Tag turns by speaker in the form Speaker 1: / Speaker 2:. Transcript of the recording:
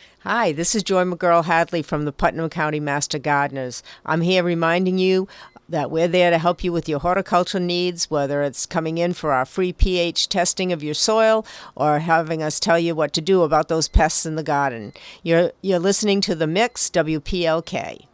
Speaker 1: Hi, this is Joy McGurl Hadley from the Putnam County Master Gardeners. I'm here reminding you that we're there to help you with your horticulture needs, whether it's coming in for our free pH testing of your soil or having us tell you what to do about those pests in the garden. You're listening to The Mix, WPLK.